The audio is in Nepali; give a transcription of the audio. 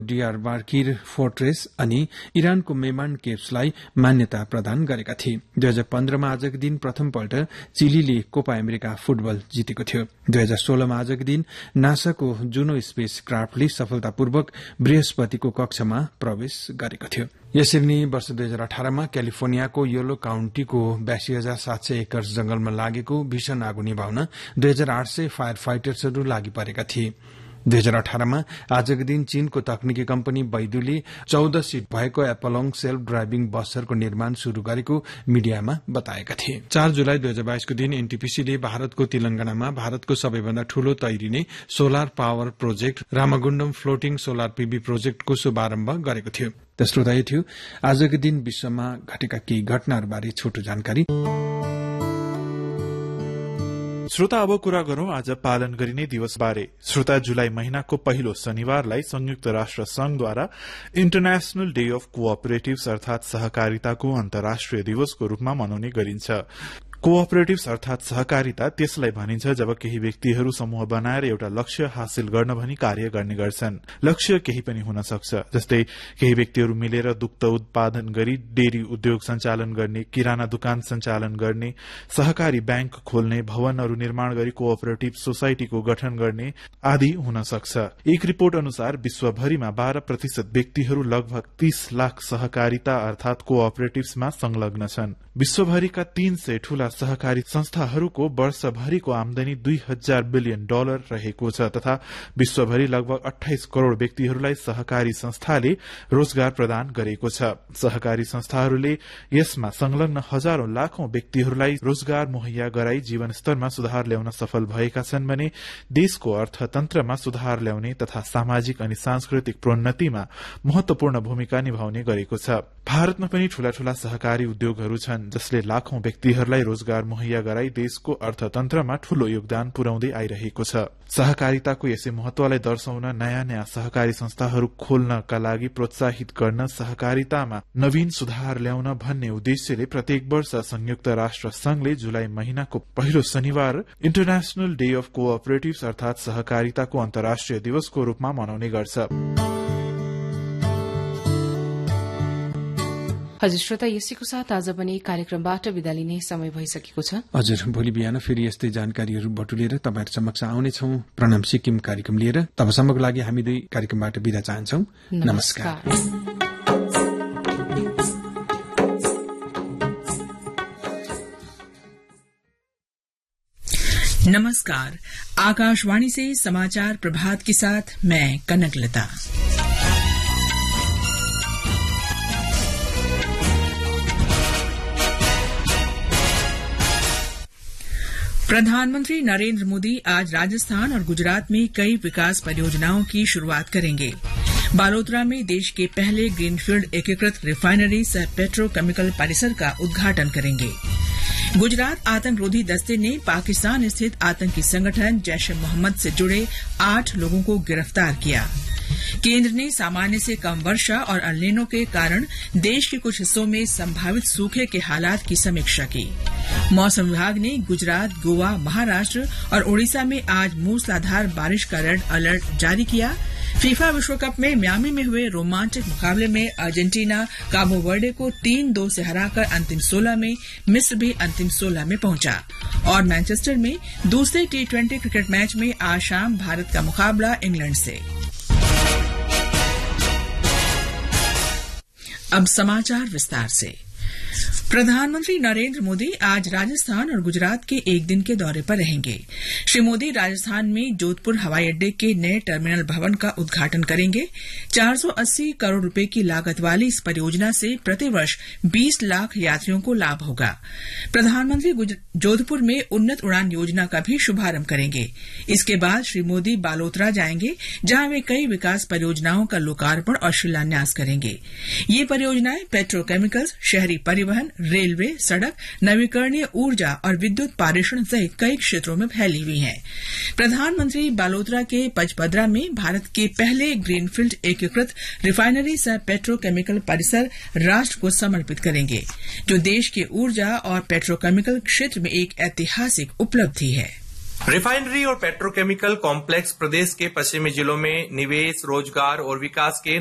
डियारबाकिर फोर्ट्रेस अनि इरानको मेमान केव्सलाई मान्यता प्रदान गरेका थिए। 2015 मा आजको दिन प्रथमपल्ट चिलीले कोपा अमेरिका फुटबल जितेको थियो। 2016 मा आजको दिन नासाको जुनो स्पेस क्राफ्टले सफलतापूर्वक बृहस्पतिको कक्षमा प्रवेश गरेको थियो। यसरी नै वर्ष 2018 मा क्यालिफोर्नियाको येलो काउन्टीको 82,700 एकड़ जंगलमा लागेको भीषण आगो निभाउन 2,800 फायर फाइटर्सहरू लागि परेका थिए। 2018 मा आजको दिन चीनको तकनिकी कम्पनी बैदुले 14 सीट भएको एप्पलोङ सेल्फ ड्राइभिङ बसहरूको निर्माण शुरू गरेको मीडियामा बताएका थिए। 4 जुलाई 2022 को दिन एनटीपीसीले भारतको तेलंगानामा भारतको सबैभन्दा ठूलो तैरिने solar power project Ramagundam floating solar PV प्रोजेक्टको शुभारम्भ गरेको थियो। तेस्रो यो थियो आजको दिन विश्वमा घटेका केही घटनाहरूबारे छोटो जानकारी। श्रोता, अब कुरा गरौं आज पालन गरिने दिवस बारे। श्रोता, जुलाई महिनाको पहिलो शनिबारलाई संयुक्त राष्ट्र संघद्वारा इन्टरनेशनल डे अफ कोअपरेटिभ्स अर्थात सहकारिताको अन्तर्राष्ट्रिय दिवसको रूपमा मनाउने गरिन्छ। कोअपरेटिभ्स अर्थात सहकारिता त्यसलाई भनिन्छ जब केही व्यक्तिहरू समूह बनाएर एउटा लक्ष्य हासिल गर्न भनी कार्य गर्ने गर्छन्। लक्ष्य केही पनि हुन सक्छ, जस्तै केही व्यक्तिहरू मिलेर दुग्ध उत्पादन गरी डेरी उद्योग सञ्चालन गर्ने, किराना दुकान सञ्चालन गर्ने, सहकारी बैंक खोल्ने, भवनहरू निर्माण गरी कोअपरेटिभ सोसाइटीको गठन गर्ने आदि हुन सक्छ। एक रिपोर्ट अनुसार विश्वभरिमा 12% व्यक्तिहरू लगभग 30 लाख सहकारिता अर्थात कोअपरेटिभ्समा संलग्न छन्। विश्वभरिका 300 ठूला सहकारी संस्थाहरूको वर्षभरिको आमदानी $2,000 बिलियन रहेको छ तथा विश्वभरि लगभग 28 करोड़ व्यक्तिहरूलाई सहकारी संस्थाले रोजगार प्रदान गरेको छ। सहकारी संस्थाहरूले यसमा संलग्न हजारौं लाखौं व्यक्तिहरूलाई रोजगार मुहैया गराई जीवनस्तरमा सुधार ल्याउन सफल भएका छन् भने देशको अर्थतन्त्रमा सुधार ल्याउने तथा सामाजिक अनि सांस्कृतिक प्रोन्नतिमा महत्वपूर्ण भूमिका निभाउने गरेको छ। भारतमा पनि ठूला ठूला सहकारी उद्योगहरू छन् जसले लाखौं व्यक्तिहरूलाई रोजगार मुहैया गराई देशको अर्थतन्त्रमा ठूलो योगदान पुर्याउँदै आइरहेको छ। सहकारिताको यसै महत्वलाई दर्शाउन नयाँ नयाँ सहकारी संस्थाहरू खोल्नका लागि प्रोत्साहित गर्न, सहकारितामा नवीन सुधार ल्याउन भन्ने उद्देश्यले प्रत्येक वर्ष संयुक्त राष्ट्र संघले जुलाई महिनाको पहिलो शनिबार इन्टरनेशनल डे अफ कोअपरेटिभ्स अर्थात सहकारिताको अन्तर्राष्ट्रिय दिवसको रूपमा मनाउने गर्छ। हजुर श्रोता, यसैको साथ आज पनि कार्यक्रमबाट विदा लिने समय भइसकेको छ। हजुर, भोलि बिहान फेरि यस्तै जानकारीहरू बटुलेर तपाईहरु समक्ष आउनेछौं प्रणाम सिक्किम कार्यक्रम लिएर। तबसम्मको लागि हामी दुई कार्यक्रमबाट विदा चाहन्छौं। नमस्कार। नमस्कार। आकाशवाणी से समाचार प्रभात के साथ मैं कनकलता। प्रधानमंत्री नरेंद्र मोदी आज राजस्थान और गुजरात में कई विकास परियोजनाओं की शुरूआत करेंगे। बालोतरा में देश के पहले ग्रीनफील्ड एकीकृत रिफाइनरी सह पेट्रोकेमिकल परिसर का उद्घाटन करेंगे। गुजरात आतंकरोधी दस्ते ने पाकिस्तान स्थित आतंकी संगठन जैश-ए-मोहम्मद से जुड़े 8 लोगों को गिरफ्तार किया। केंद्र ने सामान्य से कम वर्षा और अल नीनो के कारण देश के कुछ हिस्सों में संभावित सूखे के हालात की समीक्षा की। मौसम विभाग ने गुजरात, गोवा, महाराष्ट्र और ओडिशा में आज मूसलाधार बारिश का रेड अलर्ट जारी किया। फीफा विश्व कप में मियामी में हुए रोमांचक मुकाबले में अर्जेंटीना काबो वर्डे को 3-2 से हराकर अंतिम 16 में, मिस्र भी अंतिम 16 में पहुंचा। और मैनचेस्टर में दूसरे T20 क्रिकेट मैच में आज शाम भारत का मुकाबला इंग्लैंड से। अब समाचार विस्तार से। प्रधानमंत्री नरेंद्र मोदी आज राजस्थान और गुजरात के एक दिन के दौरे पर रहेंगे। श्री मोदी राजस्थान में जोधपुर हवाई अड्डे के नए टर्मिनल भवन का उद्घाटन करेंगे। 480 करोड़ रुपए की लागत वाली इस परियोजना से प्रतिवर्ष 20 लाख यात्रियों को लाभ होगा। प्रधानमंत्री जोधपुर में उन्नत उड़ान योजना का भी शुभारंभ करेंगे। इसके बाद श्री मोदी बालोतरा जाएंगे, जहां वे कई विकास परियोजनाओं का लोकार्पण और शिलान्यास करेंगे। ये परियोजनाएं पेट्रोकेमिकल्स, शहरी परिवहन, रेलवे, सड़क, नवीकरणीय ऊर्जा और विद्युत पारेषण सहित कई क्षेत्रों में फैली हुई हैं। प्रधानमंत्री बालोतरा के पचपदरा में भारत के पहले ग्रीनफील्ड एकीकृत रिफाइनरी सह पेट्रोकेमिकल परिसर राष्ट्र को समर्पित करेंगे, जो देश के ऊर्जा और पेट्रोकेमिकल क्षेत्र में एक ऐतिहासिक उपलब्धि है। रिफाइनरी और पेट्रोकेमिकल कॉम्प्लेक्स प्रदेश के पश्चिमी जिलों में निवेश, रोजगार और विकास के